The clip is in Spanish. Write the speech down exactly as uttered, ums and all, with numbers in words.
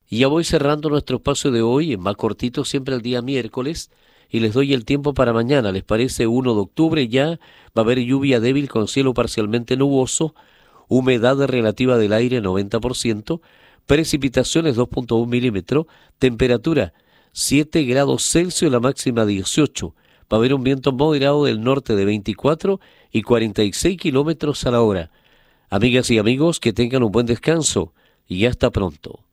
Y ya voy cerrando nuestro espacio de hoy, es más cortito siempre el día miércoles, y les doy el tiempo para mañana. ¿Les parece? Uno de octubre ya va a haber lluvia débil con cielo parcialmente nuboso, humedad relativa del aire noventa por ciento, precipitaciones dos punto uno milímetros, temperatura siete grados Celsius, la máxima dieciocho. Va a haber un viento moderado del norte de veinticuatro y cuarenta y seis kilómetros a la hora. Amigas y amigos, que tengan un buen descanso y hasta pronto.